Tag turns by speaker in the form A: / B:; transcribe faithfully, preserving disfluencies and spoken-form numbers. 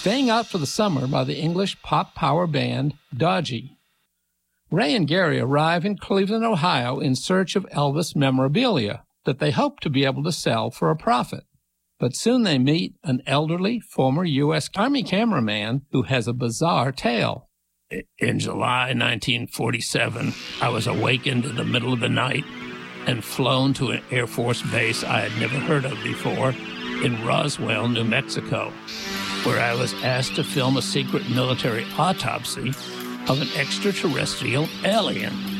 A: staying out for the summer by the English pop power band Dodgy. Ray and Gary arrive in Cleveland, Ohio in search of Elvis memorabilia that they hope to be able to sell for a profit. But soon they meet an elderly former U S Army cameraman who has a bizarre tale. In July nineteen forty-seven, I was awakened in the middle of the night and flown to an Air Force base I had never heard of before in Roswell, New Mexico, where I was asked to film a secret military autopsy of an extraterrestrial alien.